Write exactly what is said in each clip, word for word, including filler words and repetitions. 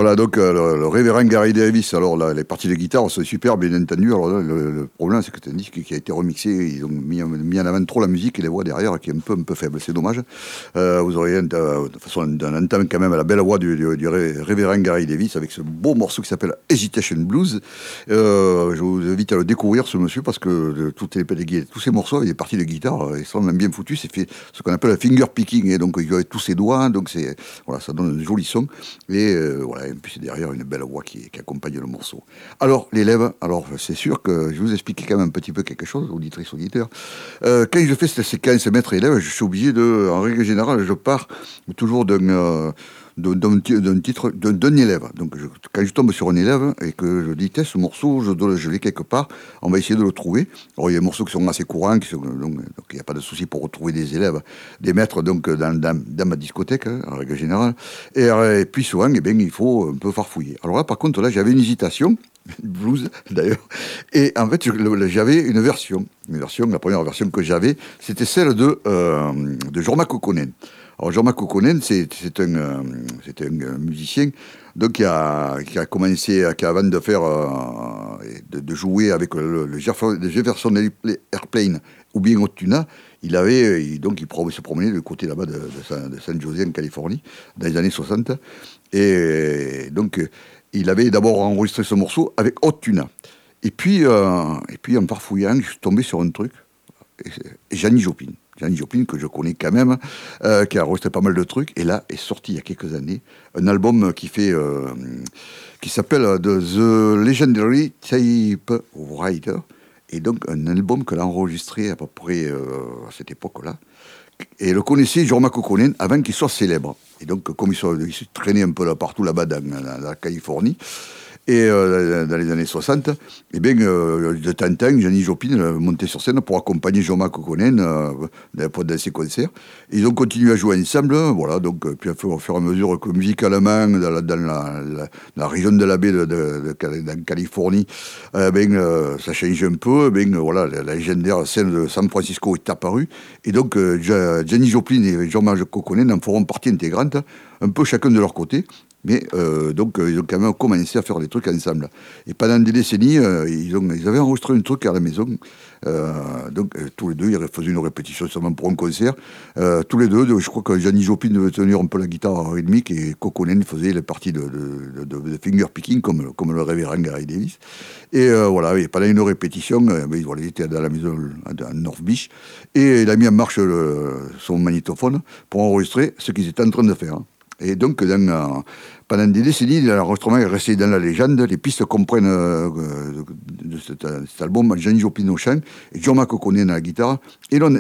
Voilà, donc euh, le, le révérend Gary Davis, alors là, les parties de guitare sont super, bien entendu. Alors là, le, le problème, c'est que c'est un disque qui a été remixé, ils ont mis, mis en avant trop la musique et les voix derrière qui est un peu, un peu faible, c'est dommage. Euh, vous auriez un, de toute façon un entame quand même à la belle voix du, du, du révérend Gary Davis avec ce beau morceau qui s'appelle Hesitation Blues. Euh, je vous invite à le découvrir, ce monsieur, parce que de, toutes les, les, tous ces morceaux, les parties de guitare, ils sont même bien foutus. C'est fait ce qu'on appelle le finger picking, et donc il y a tous ses doigts, donc c'est, voilà, ça donne un joli son. Et euh, voilà, et puis c'est derrière une belle voix qui, qui accompagne le morceau. Alors, l'élève, alors c'est sûr que je vous explique quand même un petit peu quelque chose, auditrice, auditeur. Euh, quand je fais cette séquence maître-élève, je suis obligé de, en règle générale, je pars toujours d'un... Euh, d'un, d'un titre d'un, d'un élève. Donc je, quand je tombe sur un élève et que je dis tiens, ce morceau, je, dois, je l'ai quelque part, on va essayer de le trouver. Alors il y a des morceaux qui sont assez courants, qui sont, donc il n'y a pas de souci pour retrouver des élèves, des maîtres donc dans, dans, dans ma discothèque, hein, en règle générale. Et, et puis souvent, eh bien, il faut un peu farfouiller. Alors là, par contre, là, j'avais une hésitation, blues d'ailleurs, et en fait, je, j'avais une version, une version, la première version que j'avais, c'était celle de, euh, de Jorma Kokkonen. Alors Jorma Kokkonen, c'est, c'est, un, euh, c'est un musicien donc, qui, a, qui a commencé, qui avant de faire, euh, de, de jouer avec le, le Jefferson Airplane ou bien Otuna, il avait, il, donc il se promenait du côté là-bas de, de, San, de San Jose en Californie, dans les années soixante. Et donc, il avait d'abord enregistré ce morceau avec Otuna. Et puis, euh, et puis en farfouillant, je suis tombé sur un truc, Janis Joplin. Janis Joplin, que je connais quand même, euh, qui a enregistré pas mal de trucs, et là est sorti il y a quelques années un album qui fait, euh, qui s'appelle The Legendary Typewriter, et donc un album qu'elle a enregistré à peu près euh, à cette époque-là. Et le connaissait Jorma Kokkonen avant qu'il soit célèbre. Et donc, comme il se traînait un peu là, partout là-bas dans, dans la Californie, et euh, dans les années soixante, eh bien, euh, de temps en temps, Janis Joplin euh, montait sur scène pour accompagner Jorma Kokkonen euh, dans, dans ses concerts. Et ils ont continué à jouer ensemble, voilà, donc, puis au fur et à mesure que musicalement, dans la, dans la, la, la région de la baie de, de, de, de Californie, euh, ben, euh, ça change un peu, ben, voilà, la, la légendaire scène de San Francisco est apparue, et donc euh, Janis Joplin et Jorma Kokkonen en feront partie intégrante, un peu chacun de leur côté. Mais euh, donc, euh, ils ont quand même commencé à faire des trucs ensemble. Et pendant des décennies, euh, ils, ont, ils avaient enregistré un truc à la maison. Euh, donc, euh, tous les deux, ils faisaient une répétition seulement pour un concert. Euh, tous les deux, je crois que Janis Joplin devait tenir un peu la guitare rythmique et Kokkonen faisait les parties de, de, de, de finger picking, comme, comme le révérend Gary Davis. Et euh, voilà, et pendant une répétition, euh, ben, voilà, il était dans la maison à North Beach. Et il a mis en marche le, son magnétophone pour enregistrer ce qu'ils étaient en train de faire. Et donc, dans, euh, pendant des décennies, l'enregistrement est resté dans la légende. Les pistes comprennent euh, de, de cet, cet album Janis Joplin au chant et Jorma Kokkonen à la guitare. Et l'on,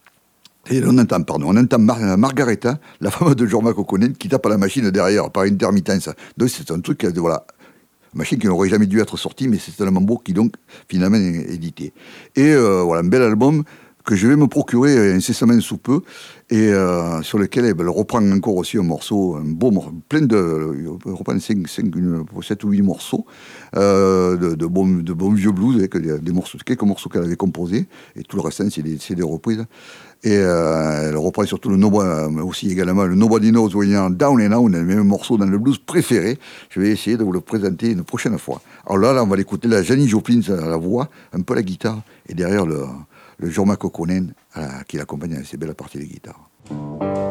et l'on entend, pardon, on entend Mar- Margareta, la femme de Jorma Kokkonen, qui tape à la machine derrière par intermittence. Donc, c'est un truc, voilà, une machine qui n'aurait jamais dû être sortie, mais c'est un mambo qui, donc, finalement, est édité. Et euh, voilà, un bel album que je vais me procurer incessamment sous peu, et euh, sur lequel eh ben, elle reprend encore aussi un morceau, un beau morceau, plein de, il reprend cinq, cinq, sept ou huit morceaux euh, de, de, bon, de bons vieux blues, avec des, des morceaux, quelques morceaux qu'elle avait composés, et tout le reste, c'est des, c'est des reprises. Et euh, elle reprend surtout le Nobody, mais aussi également le Nobody Knows When You're Down and Out, le même morceau dans le blues préféré. Je vais essayer de vous le présenter une prochaine fois. Alors là, là on va l'écouter, la Janis Joplin à la voix, un peu la guitare, et derrière le... le Jorma Kokkonen, euh, qui l'accompagne à ces belles parties de guitare.